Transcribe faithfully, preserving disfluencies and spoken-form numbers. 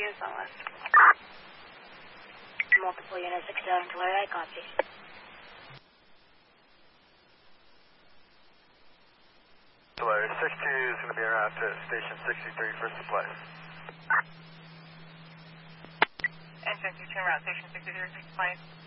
units on left. Multiple units, six seven to I copy. Delay six two is going to be around to station sixty-three for supply. Engine two, turn around station sixty-three for supply.